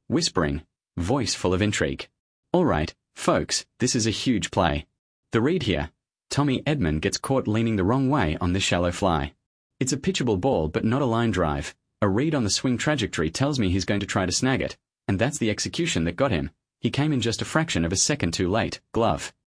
whispering, voice full of intrigue. All right, folks, this is a huge play. The read here. Tommy Edman gets caught leaning the wrong way on this shallow fly. It's a pitchable ball but not a line drive. A read on the swing trajectory tells me he's going to try to snag it, and that's the execution that got him. He came in just a fraction of a second too late. Glove.